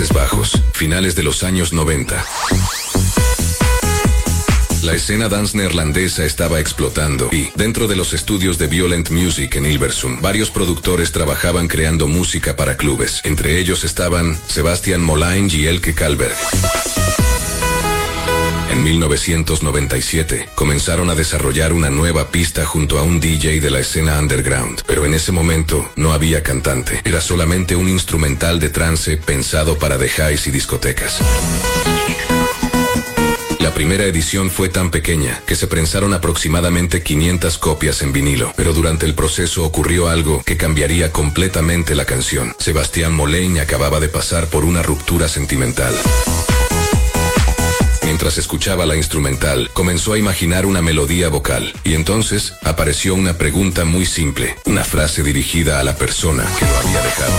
Países Bajos, finales de los años 90. La escena dance neerlandesa estaba explotando y, dentro de los estudios de Violent Music en Hilversum, varios productores trabajaban creando música para clubes. Entre ellos estaban Sebastian Moline y Elke Kalberg. En 1997, comenzaron a desarrollar una nueva pista junto a un DJ de la escena underground, pero en ese momento no había cantante. Era solamente un instrumental de trance pensado para the highs y discotecas. La primera edición fue tan pequeña que se prensaron aproximadamente 500 copias en vinilo, pero durante el proceso ocurrió algo que cambiaría completamente la canción. Sebastian Moline acababa de pasar por una ruptura sentimental. Mientras escuchaba la instrumental, comenzó a imaginar una melodía vocal, y entonces apareció una pregunta muy simple, una frase dirigida a la persona que lo había dejado.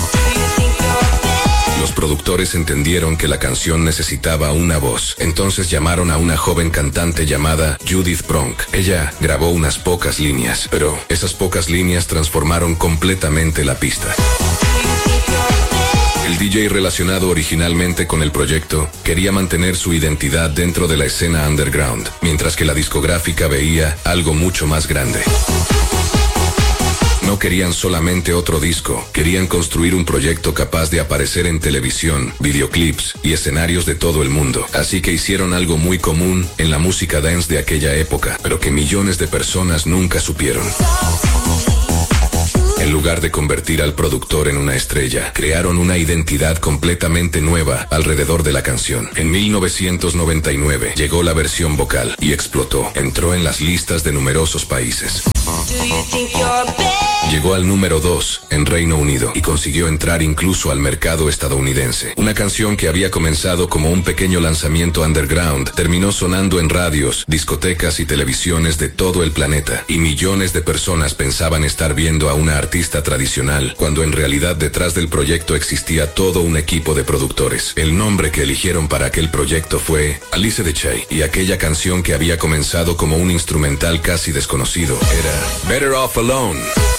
Los productores entendieron que la canción necesitaba una voz, entonces llamaron a una joven cantante llamada Judith Bronk. Ella grabó unas pocas líneas, pero esas pocas líneas transformaron completamente la pista. El DJ relacionado originalmente con el proyecto quería mantener su identidad dentro de la escena underground, mientras que la discográfica veía algo mucho más grande. No querían solamente otro disco, querían construir un proyecto capaz de aparecer en televisión, videoclips y escenarios de todo el mundo. Así que hicieron algo muy común en la música dance de aquella época, pero que millones de personas nunca supieron. En lugar de convertir al productor en una estrella, crearon una identidad completamente nueva alrededor de la canción. En 1999 llegó la versión vocal y explotó. Entró en las listas de numerosos países. Llegó al número 2 en Reino Unido y consiguió entrar incluso al mercado estadounidense. Una canción que había comenzado como un pequeño lanzamiento underground terminó sonando en radios, discotecas y televisiones de todo el planeta, y millones de personas pensaban estar viendo a una artista tradicional, cuando en realidad detrás del proyecto existía todo un equipo de productores. El nombre que eligieron para aquel proyecto fue Alice de Che, y aquella canción que había comenzado como un instrumental casi desconocido era Better Off Alone.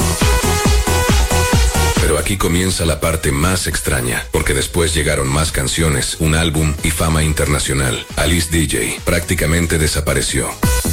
Pero aquí comienza la parte más extraña, porque después llegaron más canciones, un álbum y fama internacional. Alice DJ prácticamente desapareció.